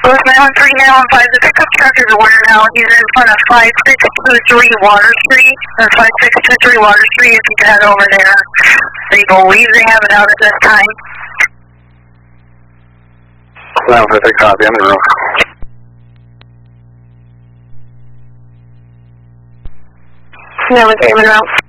Louis 913-915, the pickup truck is aware now. He's in front of 5623 Water Street, or 5623 Water Street, if you can head over there. They believe they have it out at this time. 956, copy, I'm in the room. No, I'm in the room.